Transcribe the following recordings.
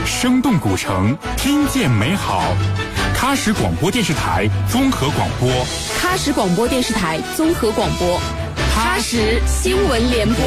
生动古城，听见美好。喀什广播电视台综合广播， 喀什广播电视台综合广播，喀什新闻联播。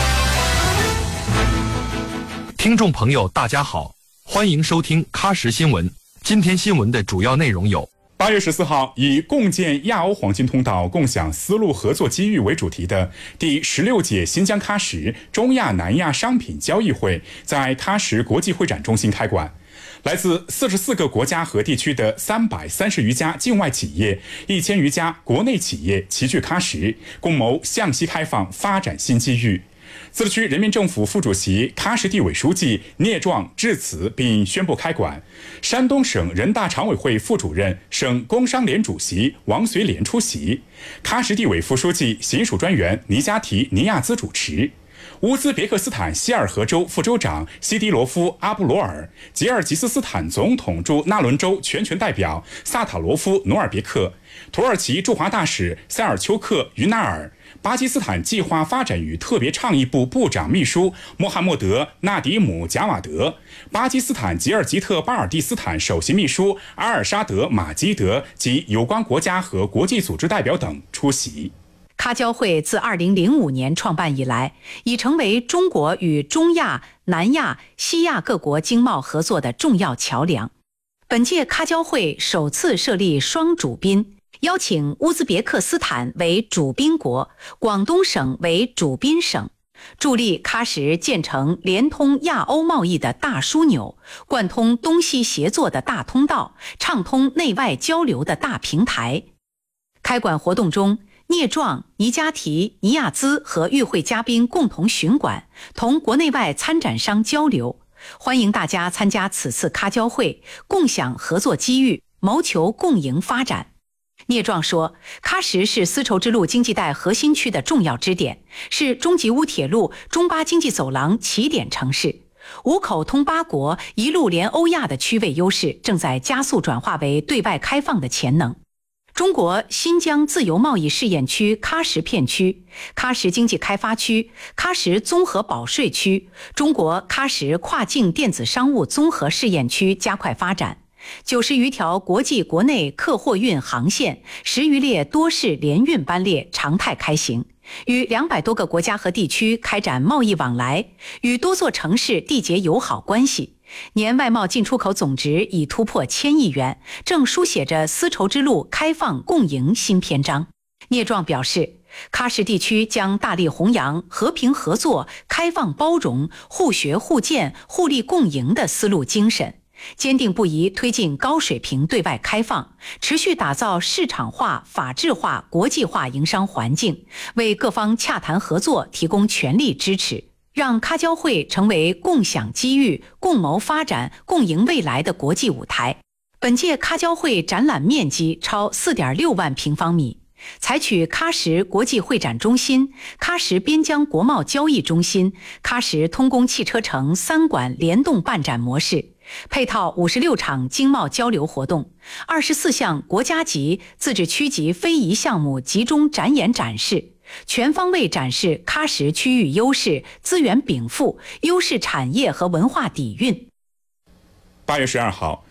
听众朋友，大家好，欢迎收听喀什新闻。今天新闻的主要内容有 ：8月14号，以共建亚欧黄金通道、共享丝路合作机遇为主题的第16届新疆喀什中亚南亚商品交易会在喀什国际会展中心开馆。来自44个国家和地区的330余家境外企业、1000余家国内企业齐聚喀什，共谋向西开放发展新机遇。自治区人民政府副主席、喀什地委书记聂壮致辞并宣布开馆。山东省人大常委会副主任、省工商联主席王绥莲出席。喀什地委副书记、行署专员尼加提尼亚兹主持。乌兹别克斯坦希尔河州副州长西迪罗夫阿布罗尔、吉尔吉斯斯坦总统驻纳伦州全权代表萨塔罗夫努尔别克、土耳其驻华大使塞尔丘克于纳尔、巴基斯坦计划发展与特别倡议部部长秘书穆罕默德纳迪姆贾瓦德、巴基斯坦吉尔吉特巴尔蒂斯坦首席秘书阿尔沙德马基德及有关国家和国际组织代表等出席。 喀交会自2005年创办以来，已成为中国与中亚、南亚、西亚各国经贸合作的重要桥梁。本届喀交会首次设立双主宾，邀请乌兹别克斯坦为主宾国，广东省为主宾省，助力喀什建成连通亚欧贸易的大枢纽，贯通东西协作的大通道，畅通内外交流的大平台。开馆活动中，聂壮、尼加提、尼亚兹和与会嘉宾共同巡馆，同国内外参展商交流，欢迎大家参加此次喀交会，共享合作机遇，谋求共赢发展。聂壮说，喀什是丝绸之路经济带核心区的重要支点，是中吉乌铁路、中巴经济走廊起点城市。五口通八国、一路连欧亚的区位优势正在加速转化为对外开放的潜能。中国新疆自由贸易试验区喀什片区、喀什经济开发区、喀什综合保税区、中国喀什跨境电子商务综合试验区加快发展，90余条国际国内客货运航线，10余列多式联运班列常态开行，与200多个国家和地区开展贸易往来，与多座城市缔结友好关系。年外贸进出口总值已突破1000亿元，正书写着丝绸之路开放共赢新篇章。聂壮表示，喀什地区将大力弘扬和平合作、开放包容、互学互鉴、互利共赢的丝路精神，坚定不移推进高水平对外开放，持续打造市场化、法治化、国际化营商环境，为各方洽谈合作提供全力支持，让喀交会成为共享机遇、共谋发展、共赢未来的国际舞台。本届喀交会展览面积超4.6万平方米，采取喀什国际会展中心、喀什边疆国贸交易中心、喀什通工汽车城3馆联动办展模式，配套56场经贸交流活动，24项国家级、自治区级非遗项目集中展演展示，全方位展示喀什区域优势、资源禀赋、优势产业和文化底蕴。 8月12号，